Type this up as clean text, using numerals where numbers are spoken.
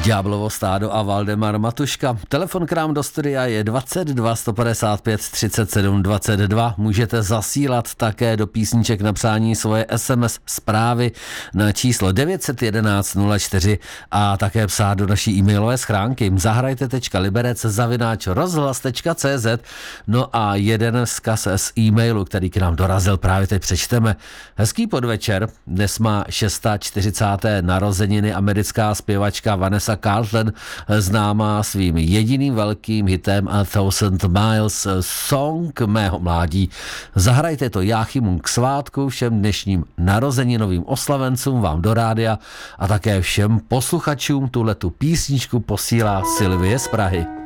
Ďáblovo stádo a Valdemar Matuška. Telefon k nám do studia je 22 155 37 22. Můžete zasílat také do písniček na přání svoje SMS zprávy na číslo 911 04 a také psát do naší e-mailové schránky zahrajte.liberec@rozhlas.cz. No a jeden vzkaz z e-mailu, který k nám dorazil, právě teď přečteme. Hezký podvečer. Dnes má 640. narozeniny americká zpěvačka Vanessa Carlton, známá svým jediným velkým hitem A Thousand Miles, song mého mládí. Zahrajte to Jáchymu k svátku, všem dnešním narozeninovým oslavencům, vám do rádia a také všem posluchačům. Tuhletu písničku posílá Sylvie z Prahy.